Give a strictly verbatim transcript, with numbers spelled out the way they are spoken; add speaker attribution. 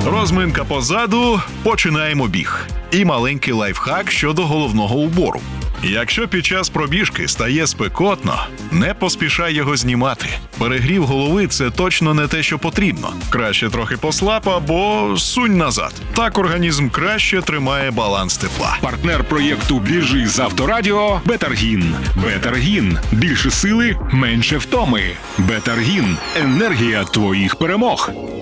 Speaker 1: Розминка позаду, починаємо біг. І маленький лайфхак щодо головного убору. Якщо під час пробіжки стає спекотно, не поспішай його знімати. Перегрів голови – це точно не те, що потрібно. Краще трохи послаб або сунь назад. Так організм краще тримає баланс тепла.
Speaker 2: Партнер проєкту «Біжи» з Авторадіо – Бетаргін. Бетаргін. Більше сили, менше втоми. Бетаргін. Енергія твоїх перемог.